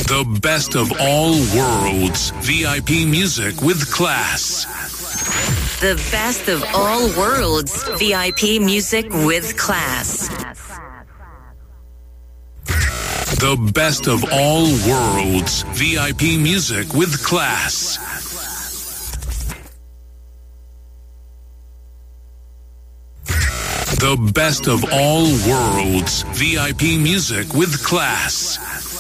The best of all worlds. VIP music with class. The best of all worlds. VIP music with class. The best of all worlds. VIP music with class. The best of all worlds. VIP music with class.